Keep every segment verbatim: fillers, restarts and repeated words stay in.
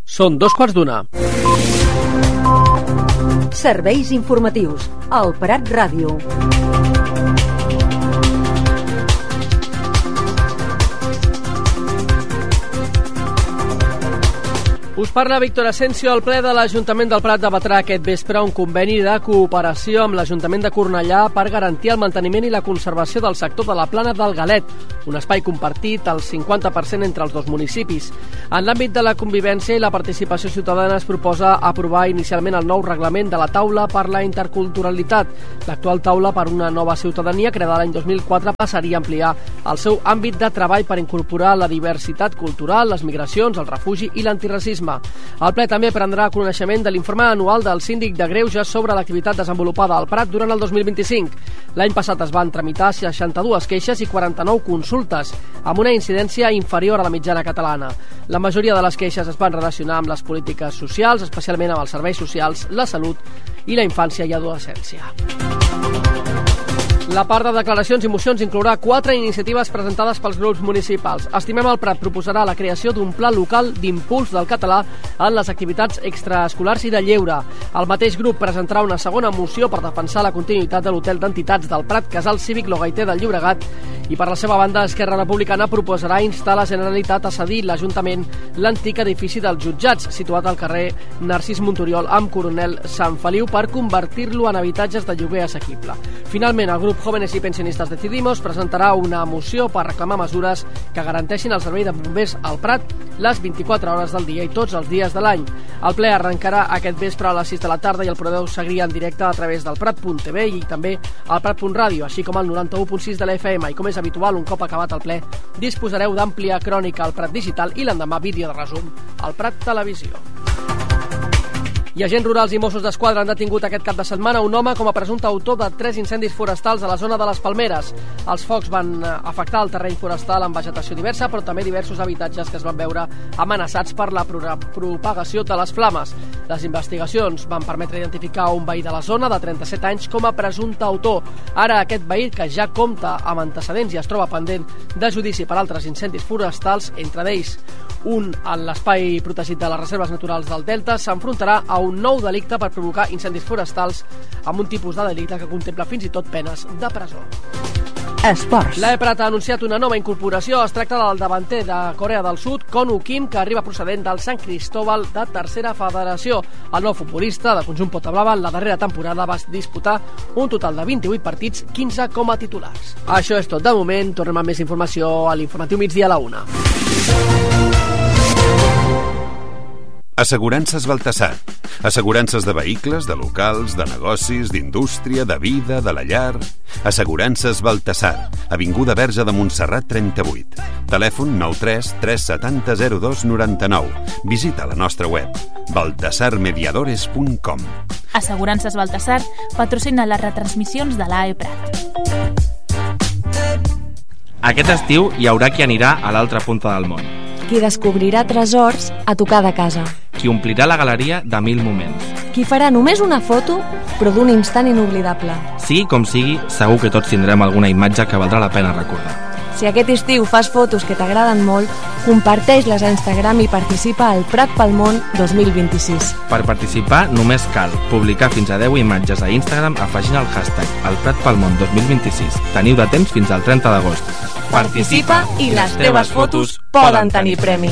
Són dos quarts d'una. Serveis informatius al Prat Ràdio. Us parla Víctor Asensio. El ple de l'Ajuntament del Prat debatrà aquest vespre un conveni de cooperació amb l'Ajuntament de Cornellà per garantir el manteniment i la conservació del sector de la Plana del Galet, un espai compartit al cinquanta per cent entre els dos municipis. En l'àmbit de la convivència i la participació ciutadana es proposa aprovar inicialment el nou reglament de la Taula per la Interculturalitat. L'actual Taula per una nova ciutadania, creada l'any dos mil quatre, passaria a ampliar el seu àmbit de treball per incorporar la diversitat cultural, les migracions, el refugi i l'antiracisme. El ple també prendrà coneixement de l'informe anual del síndic de Greuges sobre l'activitat desenvolupada al Prat durant el dos mil vint-i-cinc. L'any passat es van tramitar seixanta-dues queixes i quaranta-nou consultes, amb una incidència inferior a la mitjana catalana. La majoria de les queixes es van relacionar amb les polítiques socials, especialment amb els serveis socials, la salut i la infància i adolescència. La part de declaracions i mocions inclourà quatre iniciatives presentades pels grups municipals. Estimem el Prat proposarà la creació d'un pla local d'impuls del català en les activitats extraescolars i de lleure. El mateix grup presentarà una segona moció per defensar la continuïtat de l'hotel d'entitats del Prat, Casal Cívic Logaiter del Llobregat, i per la seva banda Esquerra Republicana proposarà instar la Generalitat a cedir l'Ajuntament l'antic edifici dels jutjats, situat al carrer Narcís Montoriol amb Coronel Sant Feliu, per convertir-lo en habitatges de lloguer assequible. Finalment, el grup Jóvenes y Pensionistas Decidimos presentarà una moció per reclamar mesures que garanteixin el servei de bombers al Prat les vint-i-quatre hores del dia i tots els dies de l'any. El ple arrencarà aquest vespre a les sis de la tarda i el podeu seguir en directe a través del prat punt t v i també al prat punt ràdio, així com al noranta-u punt sis de la F M. I com és habitual, un cop acabat el ple, disposareu d'àmplia crònica al Prat Digital i l'endemà vídeo de resum al Prat Televisió. I agents rurals i Mossos d'Esquadra han detingut aquest cap de setmana un home com a presumpte autor de tres incendis forestals a la zona de les Palmeres. Els focs van afectar el terreny forestal amb vegetació diversa, però també diversos habitatges que es van veure amenaçats per la propagació de les flames. Les investigacions van permetre identificar un veí de la zona de trenta-set anys com a presumpte autor. Ara aquest veí, que ja compta amb antecedents i es troba pendent de judici per altres incendis forestals, entre d'ells un en l'espai protegit de les reserves naturals del Delta, s'enfrontarà a un nou delicte per provocar incendis forestals amb un tipus de delicte que contempla fins i tot penes de presó. Esports. L'E Prat ha anunciat una nova incorporació. Es tracta del davanter de Corea del Sud, Kon Woo-kim, que arriba procedent del Sant Cristóbal de Tercera Federació. El nou futbolista de conjunt Potablava en la darrera temporada va disputar un total de vint-i-vuit partits, quinze com a titulars. Això és tot de moment. Tornem amb més informació a l'informatiu migdia a la una. Assegurances Baltasar. Assegurances de vehicles, de locals, de negocis, d'indústria, de vida, de la llar. Assegurances Baltasar. Avinguda Verge de Montserrat trenta-vuit. Telèfon nou tres tres set zero zero dos nou nou. Visita la nostra web baltasar mediadores punt com. Assegurances Baltasar patrocina les retransmissions de l'A E Prat. Aquest estiu hi haurà qui anirà a l'altra punta del món. Qui descobrirà tresors a tocar de casa. Qui omplirà la galeria de mil moments. Qui farà només una foto, però d'un instant inoblidable. Sigui com sigui, segur que tots tindrem alguna imatge que valdrà la pena recordar. Si aquest estiu fas fotos que t'agraden molt, comparteix-les a Instagram i participa al Prat pel Món dos mil vint-i-sis. Per participar només cal publicar fins a deu imatges a Instagram afegint el hashtag El Prat pel Món dos mil vint-i-sis. Teniu de temps fins al trenta d'agost. Participa i les teves fotos poden tenir premi.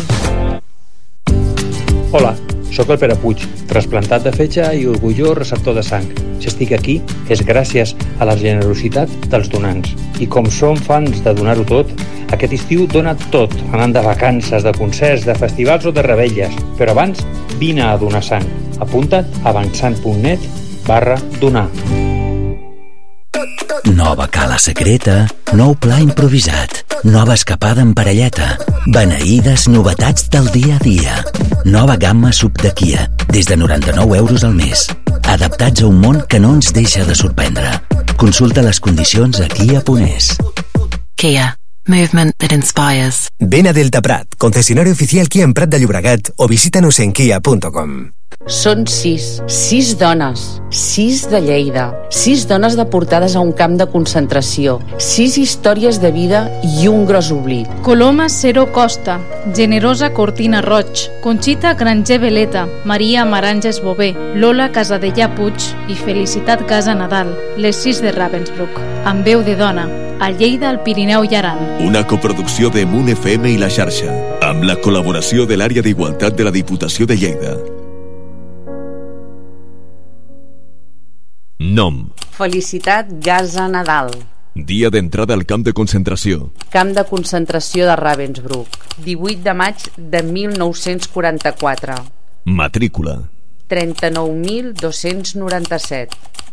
Hola, sóc el Pere Puig, trasplantat de fetge i orgullós receptor de sang. Si estic aquí és gràcies a la generositat dels donants. I com som fans de donar-ho tot, aquest estiu dona tot, anant de vacances, de concerts, de festivals o de revetlles. Però abans, vine a donar sang. Apunta't a avançant punt net barra donar. Nova cala secreta, nou pla improvisat, nova escapada en parelleta, beneïdes novetats del dia a dia. Nova gamma sub de Kia, des de noranta-nou euros al mes. Adaptats a un món que no ens deixa de sorprendre. Consulta les condicions a kia punt es. Kia. Movement that inspires. Ven a Delta Prat, concesionario oficial Kia en Prat de Llobregat, o visítanos en kia punto com. Són sis, sis dones, sis de Lleida, sis dones deportades a un camp de concentració, sis històries de vida i un gros oblit. Coloma Cero Costa, Generosa Cortina Roig, Conxita Granger Veleta, Maria Maranges Bové, Lola Casadellà Puig i Felicitat Casa Nadal, les sis de Ravensbrück, amb veu de dona, a Lleida, al Pirineu i Aran. Una coproducció de Moon F M i La Xarxa, amb la col·laboració de l'Àrea d'Igualtat de la Diputació de Lleida. Nom: Felicitat Casa Nadal. Dia d'entrada al camp de concentració. Camp de concentració de Ravensbrück, divuit de maig de mil nou-cents quaranta-quatre. Matrícula: trenta-nou mil dos-cents noranta-set.